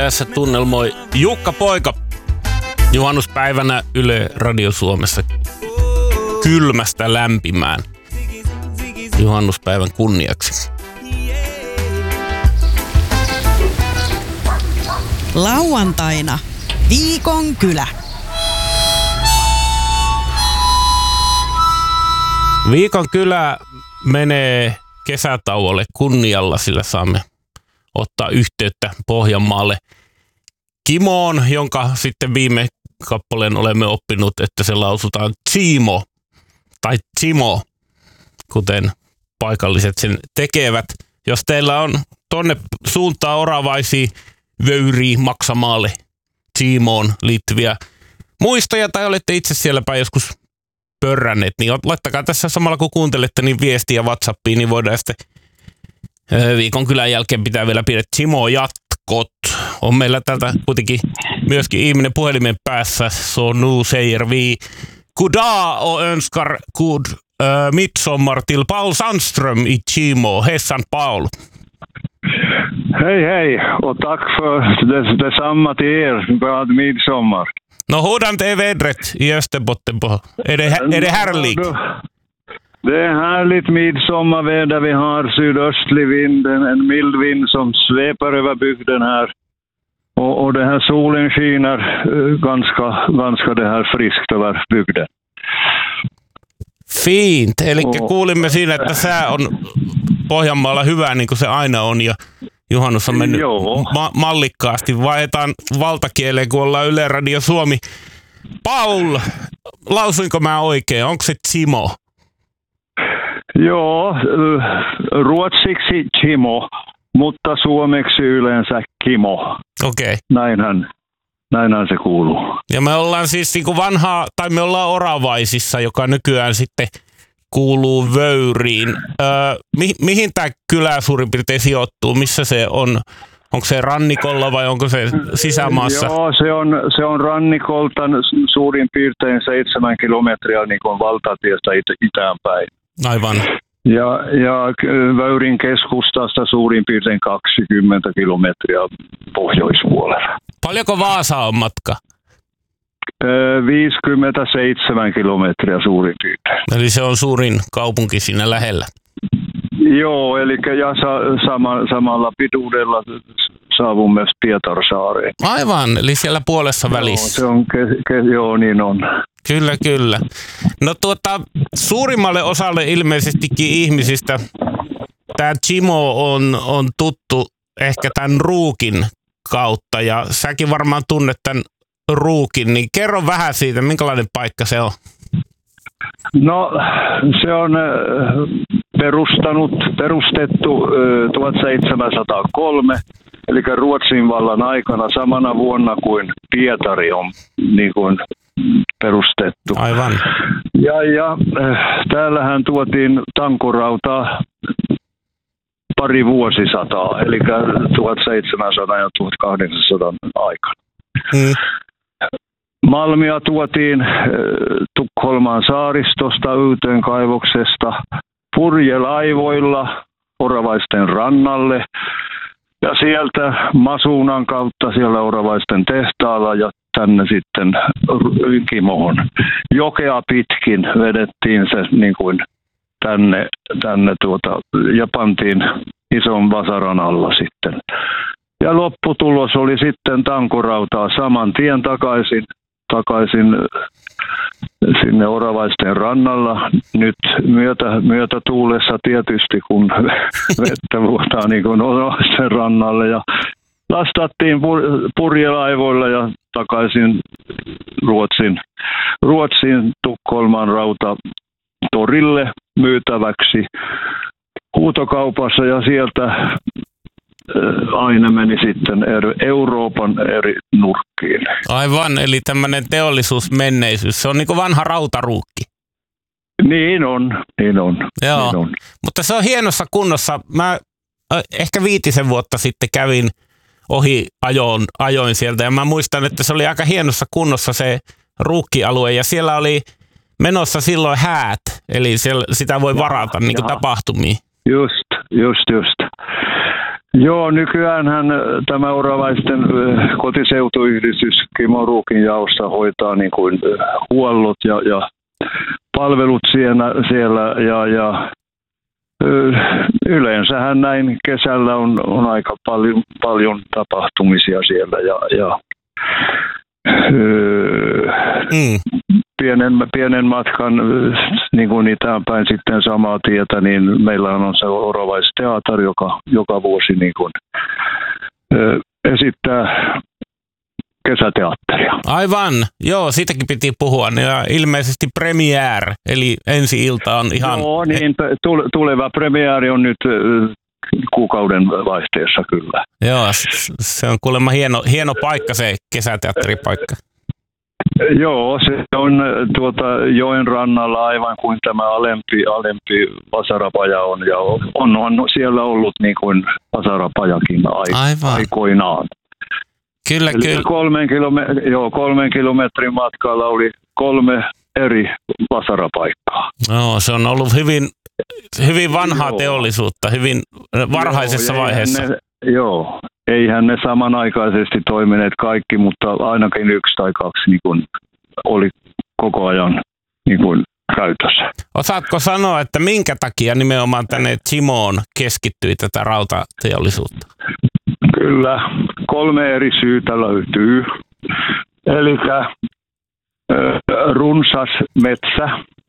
tässä tunnelmoi Jukka Poika juhannuspäivänä Yle Radio Suomessa kylmästä lämpimään juhannuspäivän kunniaksi. Lauantaina Viikon kylä. Viikon kylä menee kesätauolle kunnialla, sillä saamme ottaa yhteyttä Pohjanmaalle Kimoon, jonka sitten viime kappaleen olemme oppinut, että se lausutaan Tsimo tai Tsimo, kuten paikalliset sen tekevät. Jos teillä on tonne suuntaan oravaisia vöyriä Maksamaalle Tsimoon liittyviä muistoja tai olette itse siellä päin joskus pörränneet, niin laittakaa tässä samalla kun kuuntelette niin viestiä WhatsAppiin, niin voidaan sitten Viikon kylän jälkeen pitää vielä pidä Tsimo-jatkot. On meillä täältä kuitenkin myöskin ihminen puhelimen päässä. Så nu säger vi goddag och önskar god midsommar till Paul Sandström i Tsimo. Hejsan Paul. Hej hej och tack för detsamma till er. Glad midsommar. No hurdant är vädret i Österbotten? Är det härligt? Det är härligt midsommarväder. Vi har sydöstlig vind, en mild vind som sveper över bygden här. Och det här solen skiner ganska det här friskt över bygden. Fint. Eli kuulimme siinä, että sää on Pohjanmaalla hyvä niin kuin se aina on ja juhannus on mennyt mallikkaasti. Vaihdetaan valtakieleen, kun ollaan Yle Radio Suomi. Paul, lausuinko mä oikein? Onko se Tsimo? Joo, ruotsiksi Tsimo, mutta suomeksi yleensä Kimo. Okei. Näinhän se kuuluu. Ja me ollaan siis niin kuin vanhaa, tai me ollaan oravaisissa, joka nykyään sitten kuuluu vöyriin. Mihin tämä kylä suurin piirtein sijoittuu? Missä se on? Onko se rannikolla vai onko se sisämaassa? Joo, se on rannikolta suurin piirtein 7 kilometriä niin kuin valtatiestä itään päin. Aivan. Ja Vöyrin keskustasta suurin piirtein 20 kilometriä pohjoispuolella. Paljonko Vaasa on matka? 57 kilometriä suurin piirtein. Eli se on suurin kaupunki siinä lähellä. Joo, eli samalla pituudella saavumme Pietarsaareen. Aivan, eli siellä puolessa välissä. Se on, joo, niin on. Kyllä. No suurimmalle osalle ilmeisestikin ihmisistä tämä Tsimo on tuttu ehkä tämän Ruukin kautta ja säkin varmaan tunnet tämän Ruukin, niin kerro vähän siitä, minkälainen paikka se on? No se on perustettu 1703, eli Ruotsin vallan aikana samana vuonna kuin Pietari on niin kuin perustettu. Aivan. Ja täällähän tuotiin tankurautaa pari vuosisataa, eli 1700 ja 1800 aikana. Malmia tuotiin Tukholman saaristosta Yytön kaivoksesta purjelaivoilla Oravaisten rannalle ja sieltä Masuunan kautta siellä Oravaisten tehtaalla ja tänne sitten Kimoon. Jokea pitkin vedettiin se niin kuin tänne ja pantiin ison vasaran alla sitten. Ja lopputulos oli sitten tankurautaa saman tien takaisin sinne Oravaisten rannalla. Nyt myötätuulessa tietysti, kun vettä vuotaa niin kuin Oravaisten rannalle. Ja lastattiin purjelaivoilla ja takaisin Ruotsin Tukholman rautatorille myytäväksi huutokaupassa ja sieltä aina meni sitten Euroopan eri nurkkiin. Aivan, eli tämmöinen teollisuusmenneisyys. Se on niin kuin vanha rautaruukki. Niin on. Joo, mutta se on hienossa kunnossa. Mä ehkä 5 vuotta sitten kävin ajoin sieltä ja mä muistan, että se oli aika hienossa kunnossa se ruukkialue ja siellä oli menossa silloin häät, eli sitä voi varata niin kuin tapahtumiin. Just. Joo, nykyäänhän tämä Oravaisten kotiseutuyhdistys Kimo Ruukin jaossa hoitaa niin kuin huollot ja palvelut siellä ja yleensähän näin kesällä on aika paljon tapahtumisia siellä ja pienen matkan niin kuin itään päin sitten samaa tietä, niin meillä on se Oravaisteater, joka vuosi niin kuin, esittää kesäteatteria. Aivan, joo, siitäkin piti puhua. Ja ilmeisesti premiere, eli ensi-ilta on ihan... Joo, niin tuleva premiere on nyt kuukauden vaihteessa kyllä. Joo, se on kuulemma hieno paikka, se kesäteatteripaikka. Joo, se on joen rannalla aivan kuin tämä alempi vasarapaja on, ja on siellä ollut niin kuin vasarapajakin aikoinaan. Kyllä, eli kyllä. 3 kilometrin matkalla oli 3 eri vasarapaikkaa. Joo, se on ollut hyvin vanhaa teollisuutta, hyvin varhaisessa vaiheessa. Eihän ne samanaikaisesti toimineet kaikki, mutta ainakin 1 tai 2 niin kuin oli koko ajan niin kuin käytössä. Osaatko sanoa, että minkä takia nimenomaan tänne Timoon keskittyi tätä rautateollisuutta? Kyllä, 3 eri syytä löytyy. Eli runsas metsä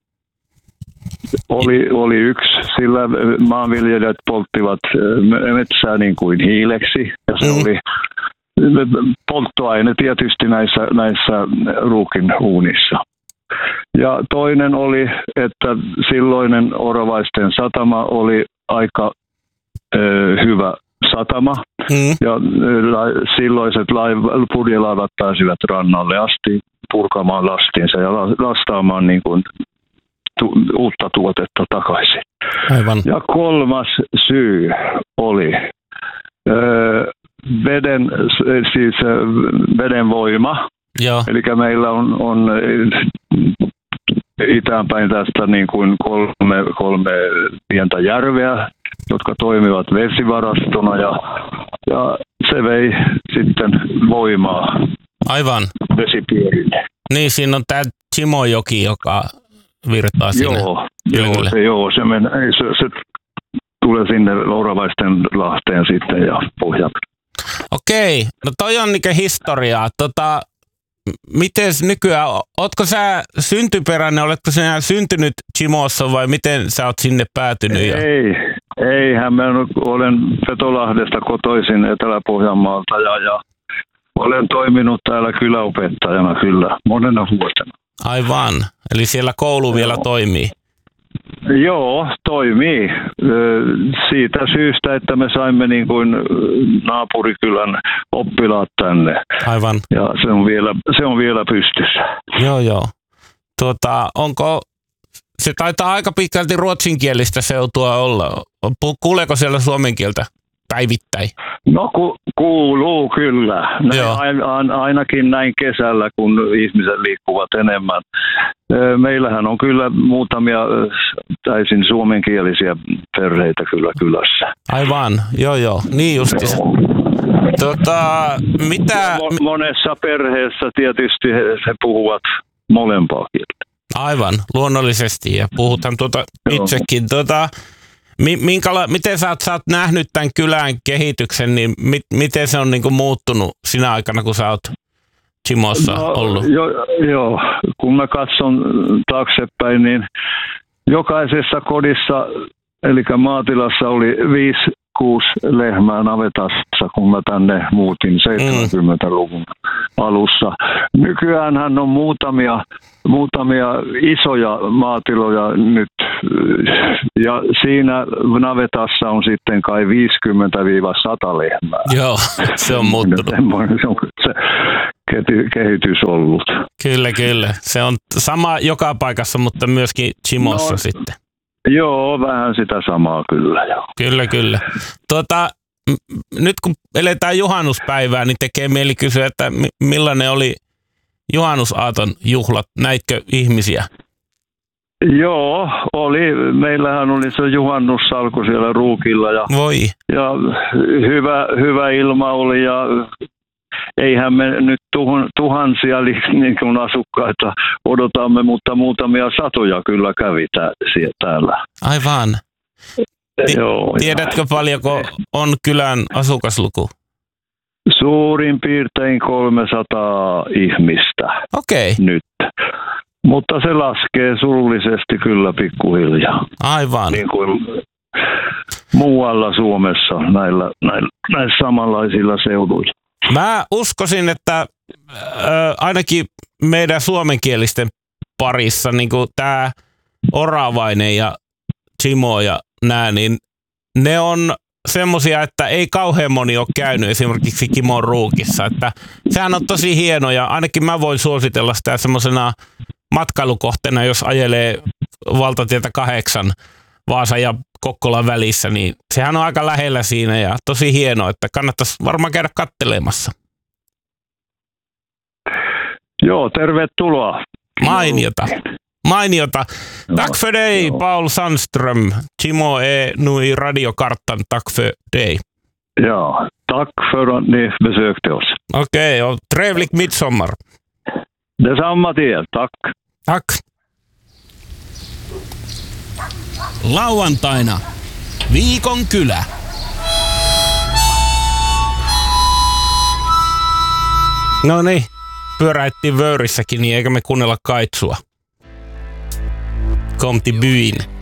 oli yksi, sillä maanviljelijät polttivat metsää niin kuin hiileksi. Ja se oli polttoaine tietysti näissä ruukin uunissa. Ja toinen oli, että silloinen Oravaisten satama oli aika hyvä satama. Ja silloiset purjelaivat pääsivät rannalle asti purkamaan lastiinsa ja lastaamaan niin kuin uutta tuotetta takaisin. Aivan. Ja 3. syy oli veden voima. Joo. Eli meillä on itäänpäin tästä niin kuin 3 pientä järveä, jotka toimivat vesivarastona ja se vei sitten voimaa. Aivan. Vesipyörille. Niin, siinä on tämä Timojoki, joka virtaa sinne. Se tulee sinne Oravaisten lahteen sitten ja pohjat. Okei, no toi on niinkö historiaa. Miten nykyään, ootko sä syntyperäinen, oletko sinä syntynyt Timossa vai miten sä oot sinne päätynyt? Eihän mä olen Petolahdesta kotoisin Etelä-Pohjanmaalta ja olen toiminut täällä kyläopettajana kyllä monena vuotena. Aivan, eli siellä koulu vielä toimii. Joo, toimii. Siitä syystä, että me saimme niin kuin naapurikylän oppilaat tänne. Aivan. Ja se on vielä pystyssä. Joo. Onko, se taitaa aika pitkälti ruotsinkielistä seutua olla. Kuuleeko siellä suomen kieltä päivittäin? No kuuluu kyllä. Ainakin näin kesällä, kun ihmiset liikkuvat enemmän. Meillähän on kyllä muutamia täysin suomenkielisiä perheitä kyllä kylässä. Aivan, joo. Niin justiinsa. Monessa perheessä tietysti he puhuvat molempaa kieltä. Aivan, luonnollisesti. Ja puhutaan itsekin. Miten sä oot nähnyt tämän kylän kehityksen, niin miten se on niinku muuttunut sinä aikana, kun sä oot Timossa ollut? Joo, kun mä katson taaksepäin, niin jokaisessa kodissa, eli maatilassa oli 5-6 lehmää navetassa, kun mä tänne muutin 70-luvun alussa. Nykyäänhän on muutamia isoja maatiloja nyt, ja siinä navetassa on sitten kai 50-100 lehmää. Joo, se on muuttunut. Se on se kehitys ollut. Kyllä. Se on sama joka paikassa, mutta myöskin Timossa sitten. Joo, vähän sitä samaa kyllä. Joo. Kyllä. Nyt kun eletään juhannuspäivää, niin tekee mieli kysyä, että millainen oli juhannusaaton juhlat? Näitkö ihmisiä? Joo, oli. Meillähän oli se juhannussalku siellä Ruukilla ja hyvä ilma oli ja eihän me nyt tuhansia niin kuin asukkaita odotamme, mutta muutamia satoja kyllä kävi täällä. Aivan. Tiedätkö paljonko on kylän asukasluku? Suurin piirtein 300 ihmistä nyt. Mutta se laskee surullisesti kyllä pikkuhiljaa. Aivan. Niin kuin muualla Suomessa näillä samanlaisilla seuduilla. Mä uskoisin, että ainakin meidän suomenkielisten parissa niin tämä Oravainen ja Timo ja nää, niin ne on semmosia, että ei kauhean moni ole käynyt esimerkiksi Kimon Ruukissa. Että sehän on tosi hieno ja ainakin mä voin suositella sitä semmoisena matkailukohteena, jos ajelee valtatietä 8 Vaasan ja Kokkolan välissä, niin sehän on aika lähellä siinä ja tosi hieno, että kannattaisi varmaan käydä kattelemassa. Joo, tervetuloa. Mainiota. Tack för dig, Paul Sandström. Timo är nu i radiokartan. Tack för dig. Ja, tack för att ni besökte oss. Okej, och trevlig midsommar. Detsamma till er, tack. Tack. Lauantaina Viikon kylä. No niin, pyöräittiin Vöyrissäkin, niin eikä me kuunnella Kaitsua. Kom till byn.